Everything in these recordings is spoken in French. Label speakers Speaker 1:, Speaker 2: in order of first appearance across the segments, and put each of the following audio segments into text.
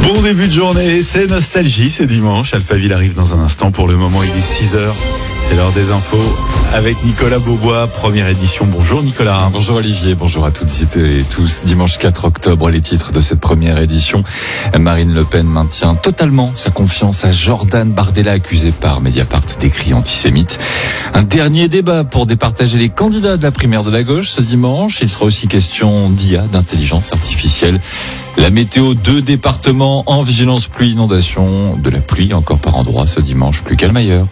Speaker 1: Bon début de journée, c'est Nostalgie, c'est dimanche. Alphaville arrive dans un instant. Pour le moment, il est 6h. C'est l'heure des infos avec Nicolas Beaubois, première édition. Bonjour Nicolas.
Speaker 2: Bonjour Olivier, bonjour à toutes et tous. Dimanche 4 octobre, les titres de cette première édition. Marine Le Pen maintient totalement sa confiance à Jordan Bardella, accusé par Mediapart d'écrits antisémites. Un dernier débat pour départager les candidats de la primaire de la gauche ce dimanche. Il sera aussi question d'IA, d'intelligence artificielle. La météo, 2 départements en vigilance pluie, inondation, de la pluie encore par endroits ce dimanche, plus calme ailleurs.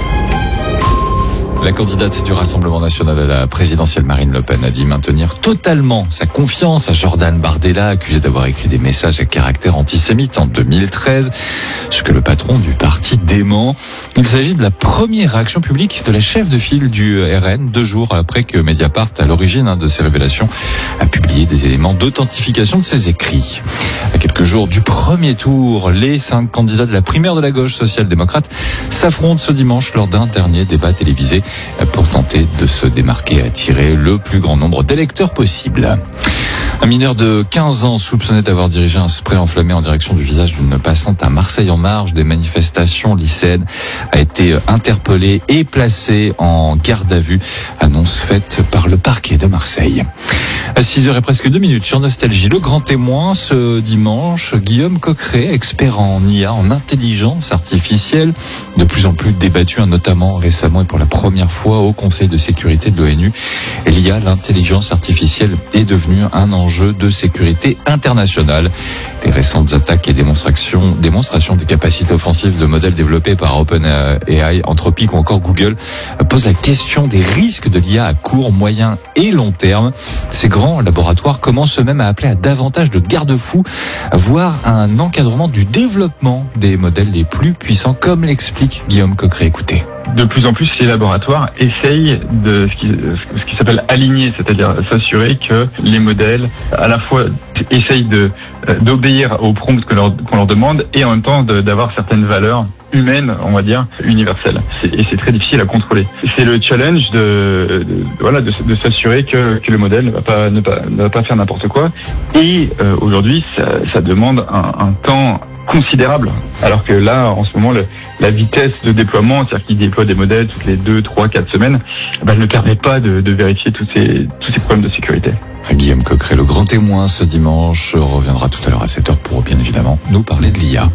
Speaker 2: La candidate du Rassemblement national à la présidentielle, Marine Le Pen, a dit maintenir totalement sa confiance à Jordan Bardella, accusé d'avoir écrit des messages à caractère antisémite en 2013, ce que le patron du parti dément. Il s'agit de la première réaction publique de la chef de file du RN, 2 jours après que Mediapart, à l'origine de ces révélations, a publié des éléments d'authentification de ses écrits. À quelques jours du premier tour, les 5 candidats de la primaire de la gauche social-démocrate s'affrontent ce dimanche lors d'un dernier débat télévisé pour tenter de se démarquer et attirer le plus grand nombre d'électeurs possible. Un mineur de 15 ans soupçonné d'avoir dirigé un spray enflammé en direction du visage d'une passante à Marseille en marge des manifestations lycéennes a été interpellé et placé en garde à vue. Annonce faite par le parquet de Marseille. À 6h et presque 2 minutes sur Nostalgie, le grand témoin ce dimanche, Guillaume Coqueret, expert en IA, en intelligence artificielle, de plus en plus débattu, notamment récemment et pour la première fois au Conseil de sécurité de l'ONU. L'IA, l'intelligence artificielle, est devenue un enjeu de sécurité internationale. Les récentes attaques et démonstrations des capacités offensives de modèles développés par OpenAI, Anthropic ou encore Google posent la question des risques de l'IA à court, moyen et long terme. Ces grands laboratoires commencent eux-mêmes à appeler à davantage de garde-fous, voire à un encadrement du développement des modèles les plus puissants, comme l'explique Guillaume Coqueret. Écoutez.
Speaker 3: De plus en plus, les laboratoires essayent de ce qui s'appelle aligner, c'est-à-dire s'assurer que les modèles, à la fois, essayent d'obéir aux prompts qu'on leur demande et en même temps d'avoir certaines valeurs humaines, on va dire, universelles. Et c'est très difficile à contrôler. C'est le challenge de s'assurer que le modèle ne va pas faire n'importe quoi. Et aujourd'hui, ça demande un temps considérable, alors que là, en ce moment, la vitesse de déploiement, c'est-à-dire qu'ils déploient des modèles toutes les 2, 3, 4 semaines, ne permet pas de vérifier tous ces problèmes de sécurité.
Speaker 2: Guillaume Coqueret, le grand témoin ce dimanche, reviendra tout à l'heure à 7h pour bien évidemment nous parler de l'IA.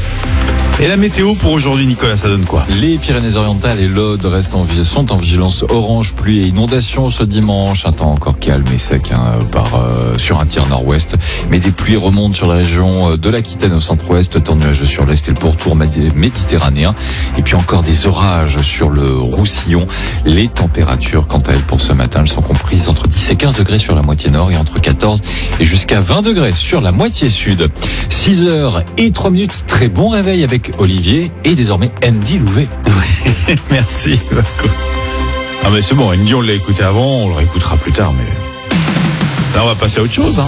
Speaker 1: Et la météo pour aujourd'hui, Nicolas, ça donne quoi?
Speaker 2: Les Pyrénées-Orientales et l'Aude sont en vigilance orange, pluie et inondation ce dimanche. Un temps encore calme et sec sur un tiers nord-ouest. Mais des pluies remontent sur la région de l'Aquitaine au centre-ouest, temps nuageux sur l'est et le pourtour méditerranéen. Et puis encore des orages sur le Roussillon. Les températures, quant à elles, pour ce matin, elles sont comprises entre 10 et 15 degrés sur la moitié nord et entre 14 et jusqu'à 20 degrés sur la moitié sud. 6h et 3 minutes, très bon réveil avec Olivier et désormais Andy Louvet.
Speaker 1: Merci beaucoup. Ah mais c'est bon, Andy on l'a écouté avant, on le réécoutera plus tard, mais là on va passer à autre chose.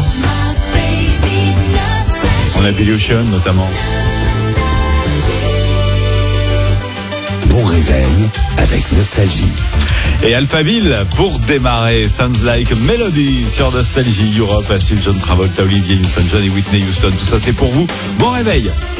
Speaker 1: On a Billy Ocean notamment.
Speaker 4: Bon réveil avec Nostalgie.
Speaker 1: Et Alphaville pour démarrer, Sounds Like a Melody sur Nostalgie Europe, à suivre John Travolta, Olivier Newton-John et Whitney Houston. Tout ça c'est pour vous. Bon réveil.